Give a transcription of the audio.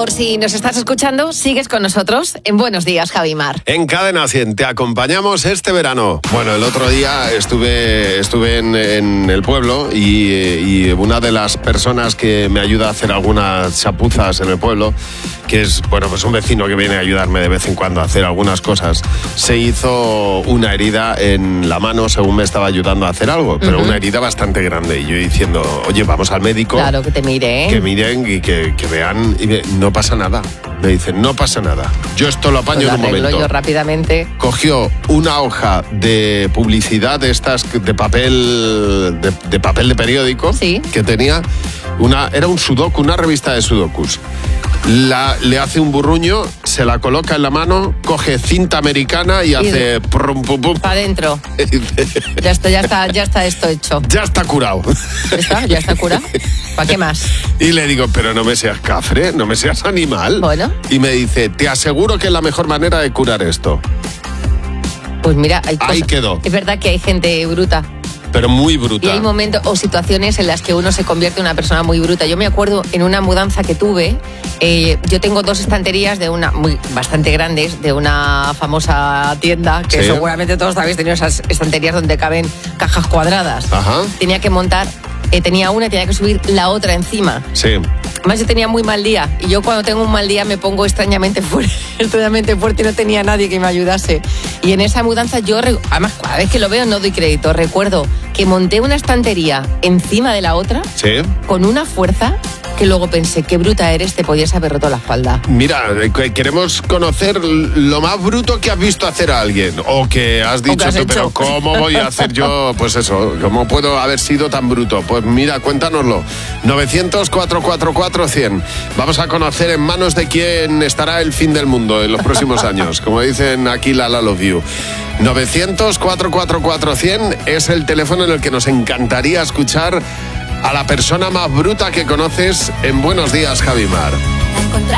Por si nos estás escuchando, sigues con nosotros en Buenos Días, Javimar. En Cadena 100 te acompañamos este verano. Bueno, el otro día estuve en el pueblo y una de las personas que me ayuda a hacer algunas chapuzas en el pueblo, que es, bueno, pues un vecino que viene a ayudarme de vez en cuando a hacer algunas cosas, se hizo una herida en la mano según me estaba ayudando a hacer algo, pero una herida bastante grande. Y yo diciendo, oye, vamos al médico. Claro, que te mire, ¿eh? Que miren y que vean. Y no pasa nada. Me dicen, no pasa nada. Yo esto lo apaño Pues en un momento. yo rápidamente. Cogió una hoja de publicidad de estas de papel de periódico. Sí. Que tenía era un sudoku, una revista de sudokus. Le hace un burruño, se la coloca en la mano, coge cinta americana y hace prum, pum, pum. Para adentro. Ya está esto hecho. Ya está curado. ¿Ya está curado? ¿Para qué más? Y le digo, pero no me seas cafre, no me seas animal. Bueno. Y me dice, te aseguro que es la mejor manera de curar esto. Pues mira, hay cosas. Ahí quedó. Es verdad que hay gente bruta. Pero muy bruta. Y hay momentos o situaciones en las que uno se convierte en una persona muy bruta. Yo me acuerdo en una mudanza que tuve, yo tengo 2 estanterías bastante grandes de una famosa tienda que sí. Seguramente todos habéis tenido esas estanterías donde caben cajas cuadradas. Ajá. Tenía que montar, tenía una y tenía que subir la otra encima. Sí. Además yo tenía muy mal día y yo cuando tengo un mal día me pongo extrañamente fuerte y no tenía nadie que me ayudase. Y en esa mudanza además cada vez que lo veo no doy crédito, recuerdo que monté una estantería encima de la otra, sí, con una fuerza que luego pensé, qué bruta eres, te podías haber roto la espalda. Mira, queremos conocer lo más bruto que has visto hacer a alguien o que has dicho tú, pero ¿cómo voy a hacer yo? Pues eso, ¿cómo puedo haber sido tan bruto? Pues mira, cuéntanoslo. 900-444-100. Vamos a conocer en manos de quién estará el fin del mundo en los próximos años. Como dicen aquí la Love You. 900-444-100 es el teléfono en el que nos encantaría escuchar a la persona más bruta que conoces en Buenos Días, Javimar.